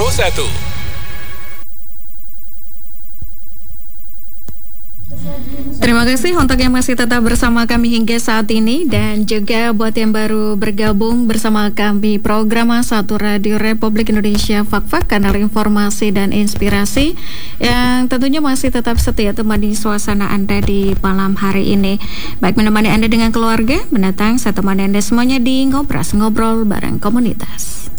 Terima kasih untuk yang masih tetap bersama kami hingga saat ini, dan juga buat yang baru bergabung bersama kami program 1 Radio Republik Indonesia Fak-Fak, kanal informasi dan inspirasi yang tentunya masih tetap setia temani suasana Anda di malam hari ini. Baik menemani Anda dengan keluarga, mendatang saya temani Anda semuanya di Ngobras Ngobrol bareng Komunitas.